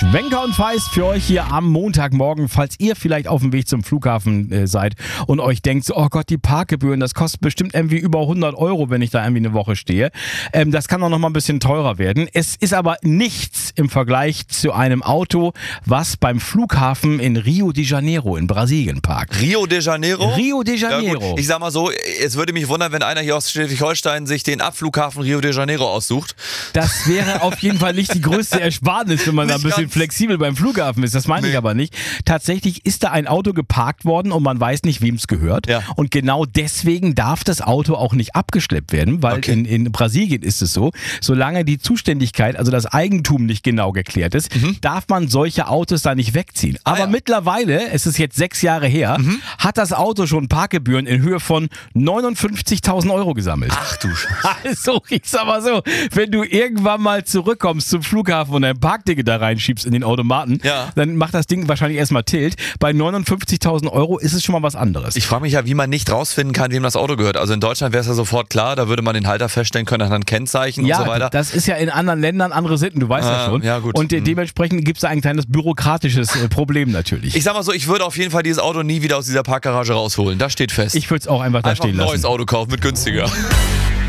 Schwenker und Feist für euch hier am Montagmorgen, falls ihr vielleicht auf dem Weg zum Flughafen seid und euch denkt, so, oh Gott, die Parkgebühren, das kostet bestimmt irgendwie über 100 Euro, wenn ich da irgendwie eine Woche stehe. Das kann auch noch mal ein bisschen teurer werden. Es ist aber nichts im Vergleich zu einem Auto, was beim Flughafen in Rio de Janeiro in Brasilien parkt. Rio de Janeiro? Rio de Janeiro. Ja, gut. Ich sag mal so, es würde mich wundern, wenn einer hier aus Schleswig-Holstein sich den Abflughafen Rio de Janeiro aussucht. Das wäre auf jeden Fall nicht die größte Ersparnis, wenn man da ein bisschen flexibel beim Flughafen ist. Das meine ich aber nicht. Tatsächlich ist da ein Auto geparkt worden und man weiß nicht, wem es gehört. Ja. Und genau deswegen darf das Auto auch nicht abgeschleppt werden, weil in Brasilien ist es so, solange die Zuständigkeit, also das Eigentum nicht genau geklärt ist, darf man solche Autos da nicht wegziehen. Aber mittlerweile, es ist jetzt 6 Jahre her, hat das Auto schon Parkgebühren in Höhe von 59.000 Euro gesammelt. Ach du Scheiße. Also, ich sag mal so, wenn du irgendwann mal zurückkommst zum Flughafen und dein Parkticket da reinschiebst in den Automaten, dann macht das Ding wahrscheinlich erstmal Tilt. Bei 59.000 Euro ist es schon mal was anderes. Ich frage mich ja, wie man nicht rausfinden kann, wem das Auto gehört. Also in Deutschland wäre es ja sofort klar, da würde man den Halter feststellen können, anhand Kennzeichen und so weiter. Ja, das ist ja in anderen Ländern andere Sitten, du weißt ja schon. Ja, gut. Und dementsprechend gibt es da ein kleines bürokratisches Problem natürlich. Ich sag mal so, ich würde auf jeden Fall dieses Auto nie wieder aus dieser Parkgarage rausholen. Das steht fest. Ich würde es auch einfach da stehen lassen. Ein neues Auto kaufen mit günstiger.